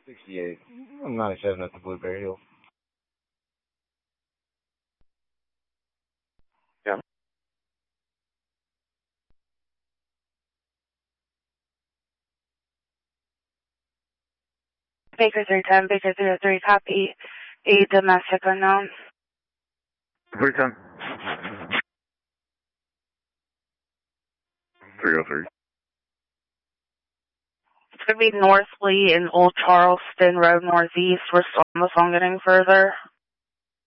68. I'm 97 at the Blueberry Hill. Yeah. Baker 310, Baker 303, copy. A domestic unknown. 310. 303. It's going to be North Lee and Old Charleston Road Northeast. We're still on the phone getting further.